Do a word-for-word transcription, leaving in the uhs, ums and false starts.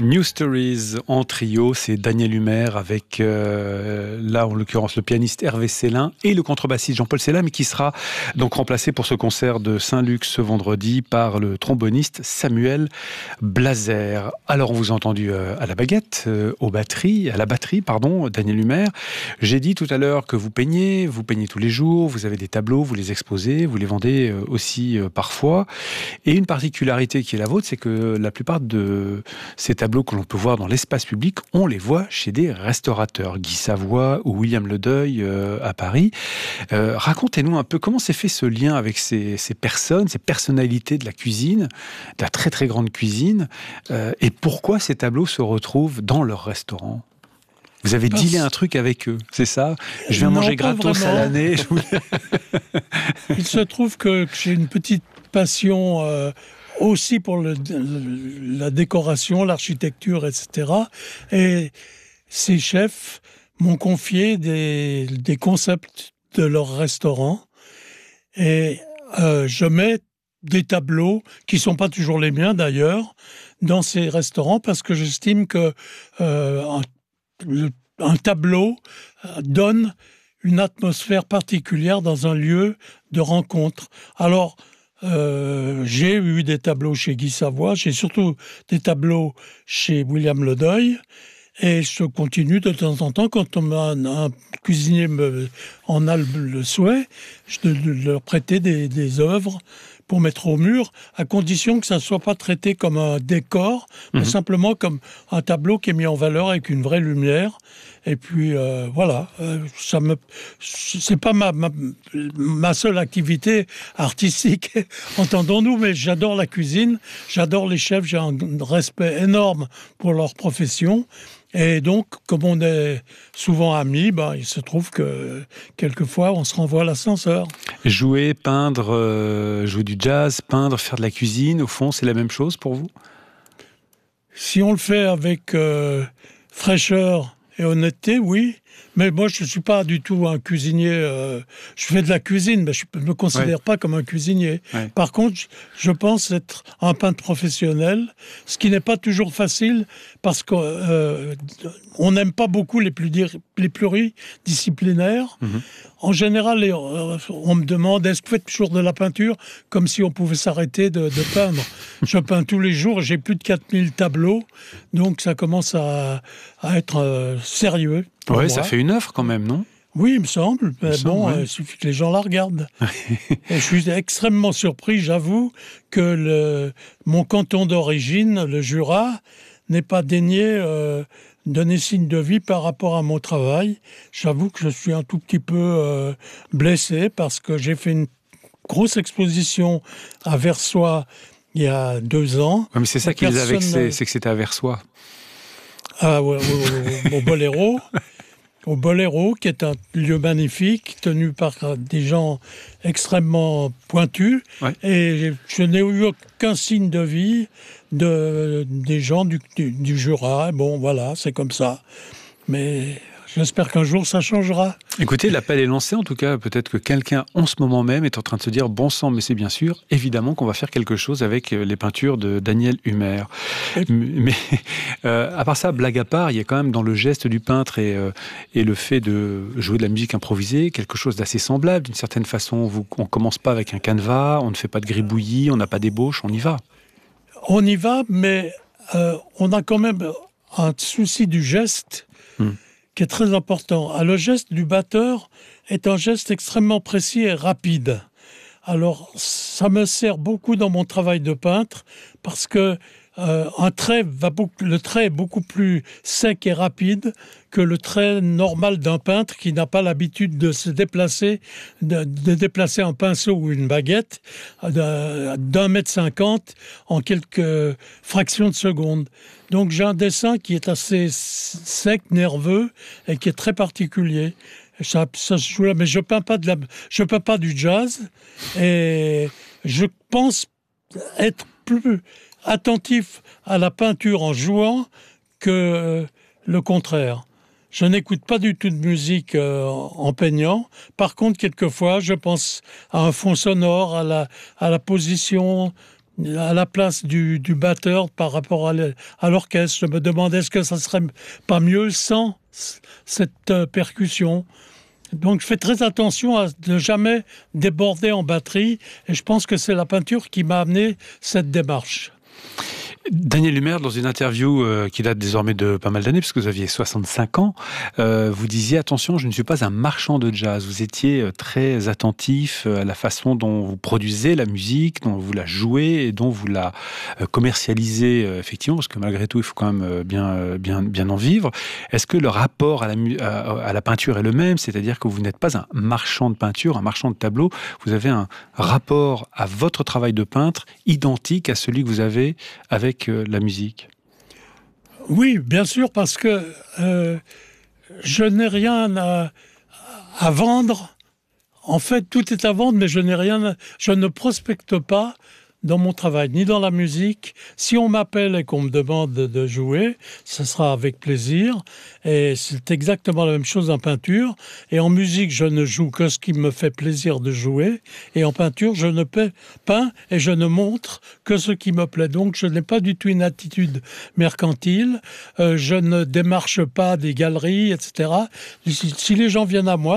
New Stories en trio, c'est Daniel Humer avec, euh, là en l'occurrence, le pianiste Hervé Célin et le contrebassiste Jean-Paul Célin, mais qui sera donc remplacé pour ce concert de Saint-Luc ce vendredi par le tromboniste Samuel Blazer. Alors on vous a entendu euh, à la baguette, euh, aux batteries, à la batterie, pardon, Daniel Humer. J'ai dit tout à l'heure que vous peignez, vous peignez tous les jours, vous avez des tableaux, vous les exposez, vous les vendez euh, aussi euh, parfois. Et une particularité qui est la vôtre, c'est que la plupart de ces tableaux que l'on peut voir dans l'espace public, on les voit chez des restaurateurs, Guy Savoy ou William Ledeuil euh, à Paris. Euh, racontez-nous un peu comment s'est fait ce lien avec ces, ces personnes, ces personnalités de la cuisine, de la très très grande cuisine, euh, et pourquoi ces tableaux se retrouvent dans leur restaurant. Vous avez dealé un truc avec eux, c'est ça? Je viens non, manger gratos à l'année. Il se trouve que, que j'ai une petite passion euh, aussi pour le, le, la décoration, l'architecture, et cetera. Et ces chefs m'ont confié des, des concepts de leur restaurant. Et euh, je mets des tableaux, qui ne sont pas toujours les miens d'ailleurs, dans ces restaurants, parce que j'estime que euh, un, le, un tableau donne une atmosphère particulière dans un lieu de rencontre. Alors, Euh, j'ai eu des tableaux chez Guy Savoy, j'ai surtout des tableaux chez William Ledeuil, et je continue de temps en temps, quand on a un, un cuisinier me, en a le, le souhait, je de, de leur prêter des, des œuvres pour mettre au mur, à condition que ça ne soit pas traité comme un décor, mmh. mais simplement comme un tableau qui est mis en valeur avec une vraie lumière. Et puis euh, voilà, euh, ça me, c'est pas ma, ma, ma seule activité artistique, entendons-nous, mais j'adore la cuisine, j'adore les chefs, j'ai un respect énorme pour leur profession. Et donc, comme on est souvent amis, ben, il se trouve que quelquefois, on se renvoie à l'ascenseur. Jouer, peindre, euh, jouer du jazz, peindre, faire de la cuisine, au fond, c'est la même chose pour vous? Si on le fait avec euh, fraîcheur et honnêteté, oui. Mais moi, je ne suis pas du tout un cuisinier. Euh, je fais de la cuisine, mais je ne me considère ouais. pas comme un cuisinier. Ouais. Par contre, je pense être un peintre professionnel, ce qui n'est pas toujours facile, parce qu'on euh, n'aime pas beaucoup les, plus, les pluridisciplinaires. Mm-hmm. En général, on me demande, est-ce que vous faites toujours de la peinture? Comme si on pouvait s'arrêter de, de peindre. Je peins tous les jours, j'ai plus de quatre mille tableaux, donc ça commence à, à être euh, sérieux. Oui, ça fait une œuvre quand même, non? Oui, il me semble. Il me bon, il ouais. euh, suffit que les gens la regardent. Et je suis extrêmement surpris, j'avoue, que le, mon canton d'origine, le Jura, n'ait pas daigné euh, donner signe de vie par rapport à mon travail. J'avoue que je suis un tout petit peu euh, blessé, parce que j'ai fait une grosse exposition à Versoix il y a deux ans. Ouais, mais c'est ça qui les a vexés, c'est que c'était à Versoix. Ah, ouais, ouais, ouais, au Boléro. Au Boléro, qui est un lieu magnifique, tenu par des gens extrêmement pointus. Ouais. Et je n'ai eu aucun signe de vie de, des gens du, du, du Jura. Bon, voilà, c'est comme ça. Mais j'espère qu'un jour, ça changera. Écoutez, l'appel est lancé. En tout cas, peut-être que quelqu'un, en ce moment même, est en train de se dire « Bon sang, mais c'est bien sûr, évidemment qu'on va faire quelque chose avec les peintures de Daniel Humer. » Mais euh, à part ça, blague à part, il y a quand même dans le geste du peintre et, euh, et le fait de jouer de la musique improvisée, quelque chose d'assez semblable. D'une certaine façon, vous, on ne commence pas avec un canevas, on ne fait pas de gribouillis, on n'a pas d'ébauche, on y va. On y va, mais euh, on a quand même un souci du geste. Hum. qui est très important. Ah, le geste du batteur est un geste extrêmement précis et rapide. Alors, ça me sert beaucoup dans mon travail de peintre, parce que euh, un trait va beaucoup, le trait est beaucoup plus sec et rapide que le trait normal d'un peintre qui n'a pas l'habitude de se déplacer, de, de déplacer un pinceau ou une baguette de, d'un mètre cinquante en quelques fractions de seconde. Donc j'ai un dessin qui est assez sec, nerveux et qui est très particulier. Ça, ça se joue là, mais je peins pas de la, je peins pas du jazz, et je pense être plus attentif à la peinture en jouant que le contraire. Je n'écoute pas du tout de musique euh, en peignant. Par contre, quelquefois, je pense à un fond sonore, à la, à la position à la place du, du batteur par rapport à l'orchestre. Je me demandais est-ce que ça serait pas mieux sans cette euh, percussion. Donc je fais très attention à ne jamais déborder en batterie et je pense que c'est la peinture qui m'a amené cette démarche. Daniel Humer, dans une interview euh, qui date désormais de pas mal d'années, puisque vous aviez soixante-cinq ans, euh, vous disiez « Attention, je ne suis pas un marchand de jazz ». Vous étiez euh, très attentif à la façon dont vous produisez la musique, dont vous la jouez et dont vous la euh, commercialisez, euh, effectivement, parce que malgré tout, il faut quand même euh, bien, euh, bien, bien en vivre. Est-ce que le rapport à la, à, à la peinture est le même ? C'est-à-dire que vous n'êtes pas un marchand de peinture, un marchand de tableaux, vous avez un rapport à votre travail de peintre identique à celui que vous avez avec la musique. Oui, bien sûr, parce que euh, je n'ai rien à, à vendre. En fait, tout est à vendre, mais je n'ai rien. À, je ne prospecte pas dans mon travail, ni dans la musique. Si on m'appelle et qu'on me demande de, de jouer, ce sera avec plaisir. Et c'est exactement la même chose en peinture. Et en musique, je ne joue que ce qui me fait plaisir de jouer. Et en peinture, je ne peins et je ne montre que ce qui me plaît. Donc, je n'ai pas du tout une attitude mercantile. Euh, je ne démarche pas des galeries, et cetera. Si, si les gens viennent à moi,